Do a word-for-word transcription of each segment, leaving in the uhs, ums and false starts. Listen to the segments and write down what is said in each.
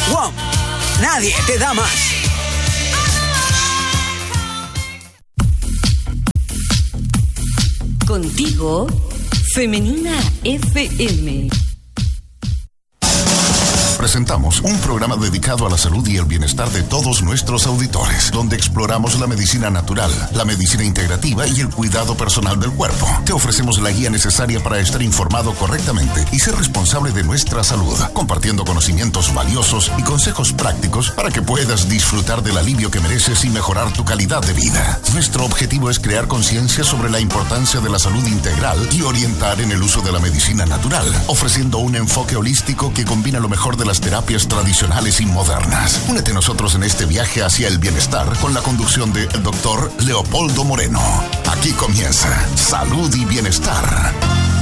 W O M. Nadie te da más. Contigo, Femenina F M. Presentamos un programa dedicado a la salud y el bienestar de todos nuestros auditores, donde exploramos la medicina natural, la medicina integrativa y el cuidado personal del cuerpo. Te ofrecemos la guía necesaria para estar informado correctamente y ser responsable de nuestra salud, compartiendo conocimientos valiosos y consejos prácticos para que puedas disfrutar del alivio que mereces y mejorar tu calidad de vida. Nuestro objetivo es crear conciencia sobre la importancia de la salud integral y orientar en el uso de la medicina natural, ofreciendo un enfoque holístico que combina lo mejor de la las terapias tradicionales y modernas. Únete a nosotros en este viaje hacia el bienestar con la conducción de el doctor Leopoldo Moreno. Aquí comienza Salud y Bienestar.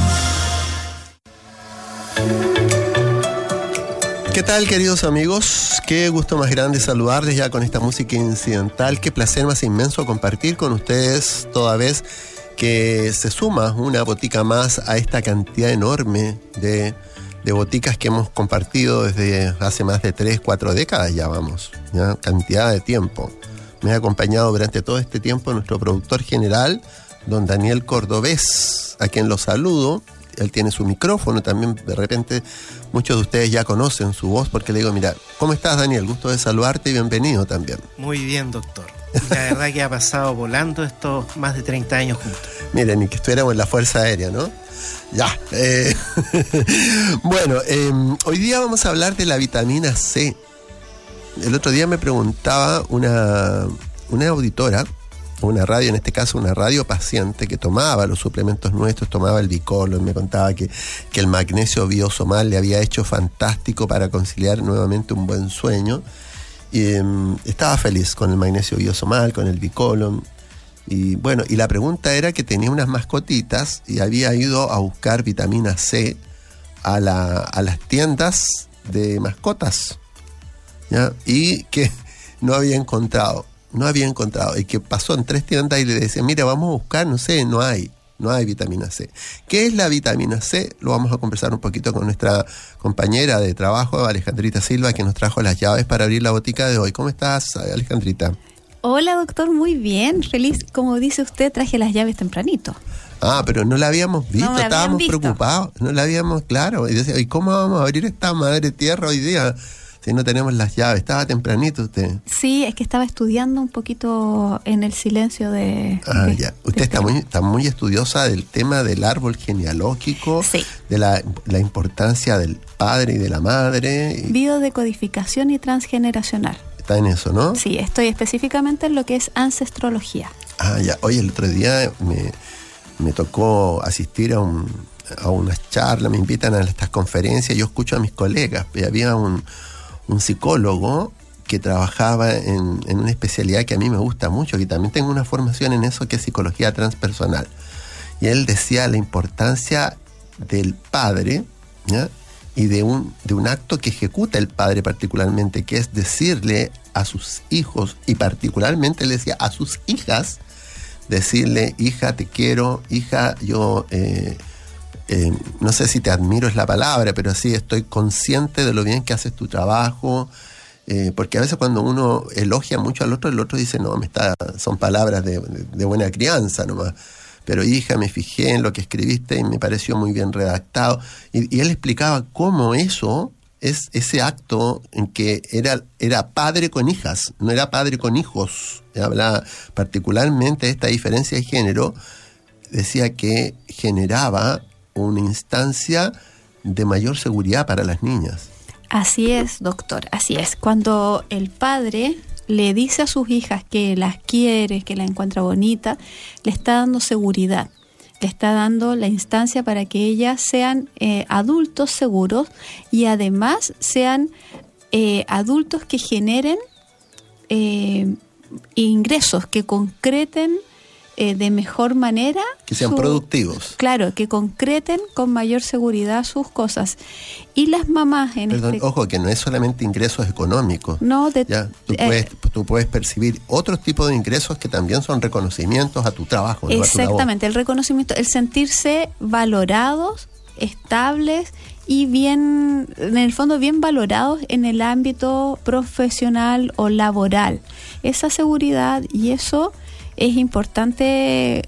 ¿Qué tal, queridos amigos? Qué gusto más grande saludarles ya con esta música incidental. Qué placer más inmenso compartir con ustedes toda vez que se suma una botica más a esta cantidad enorme de de boticas que hemos compartido desde hace más de tres, cuatro décadas ya vamos, ¿ya? Cantidad de tiempo. Me ha acompañado durante todo este tiempo nuestro productor general, don Daniel Cordobés, a quien lo saludo. Él tiene su micrófono también, de repente muchos de ustedes ya conocen su voz porque le digo, mira, ¿cómo estás, Daniel? Gusto de saludarte y bienvenido también. Muy bien, doctor. La verdad que ha pasado volando estos más de treinta años juntos. Miren, ni que estuviéramos en la Fuerza Aérea, ¿no? Ya. Eh, bueno, eh, hoy día vamos a hablar de la vitamina C. El otro día me preguntaba una, una auditora, una radio, en este caso una radio paciente, que tomaba los suplementos nuestros, tomaba el Bicolon, me contaba que, que el magnesio biosomal le había hecho fantástico para conciliar nuevamente un buen sueño. Y eh, estaba feliz con el magnesio biosomal, con el Bicolon. Y bueno, y la pregunta era que tenía unas mascotitas y había ido a buscar vitamina C a, la, a las tiendas de mascotas, ¿ya? Y que no había encontrado, no había encontrado. Y que pasó en tres tiendas y le decía, mira, vamos a buscar, no sé, no hay, no hay vitamina C. ¿Qué es la vitamina C? Lo vamos a conversar un poquito con nuestra compañera de trabajo, Alejandrita Silva, que nos trajo las llaves para abrir la botica de hoy. ¿Cómo estás, Alejandrita? Hola, doctor, muy bien, feliz. Como dice usted, traje las llaves tempranito. Ah, pero no la habíamos visto, no la estábamos visto. preocupados, no la habíamos, claro. Y decía, ¿y cómo vamos a abrir esta madre tierra hoy día si no tenemos las llaves? Estaba tempranito usted. Sí, es que estaba estudiando un poquito en el silencio de... Ah, de, ya. Usted de está muy, está muy estudiosa del tema del árbol genealógico, sí, de la, la importancia del padre y de la madre. Biodecodificación y transgeneracional. Está en eso, ¿no? Sí, estoy específicamente en lo que es ancestrología. Ah, ya. Oye, el otro día me, me tocó asistir a, un, a unas charlas, me invitan a estas conferencias, yo escucho a mis colegas, y había un, un psicólogo que trabajaba en, en una especialidad que a mí me gusta mucho, que también tengo una formación en eso, que es psicología transpersonal. Y él decía la importancia del padre, ¿ya? Y de un, de un acto que ejecuta el padre particularmente, que es decirle a sus hijos, y particularmente le decía a sus hijas, decirle, hija, te quiero, hija, yo, eh, eh, no sé si te admiro es la palabra, pero sí estoy consciente de lo bien que haces tu trabajo, eh, porque a veces cuando uno elogia mucho al otro, el otro dice, no, me está, son palabras de, de, de buena crianza nomás. Pero hija, me fijé en lo que escribiste y me pareció muy bien redactado. Y, y él explicaba cómo eso es ese acto en que era, era padre con hijas, no era padre con hijos. Hablaba particularmente de esta diferencia de género, decía que generaba una instancia de mayor seguridad para las niñas. Así es, doctor, así es. Cuando el padre le dice a sus hijas que las quiere, que la encuentra bonita, le está dando seguridad, le está dando la instancia para que ellas sean eh, adultos seguros y además sean eh, adultos que generen eh, ingresos, que concreten eh, de mejor manera. Que sean su, productivos. Claro, que concreten con mayor seguridad sus cosas. Y las mamás en Perdón, este... ojo, que no es solamente ingresos económicos. No, de, ya, tú, eh, puedes, tú puedes percibir otros tipos de ingresos que también son reconocimientos a tu trabajo. Exactamente, el reconocimiento, el sentirse valorados estables y bien, en el fondo, bien valorados en el ámbito profesional o laboral. Esa seguridad y eso es importante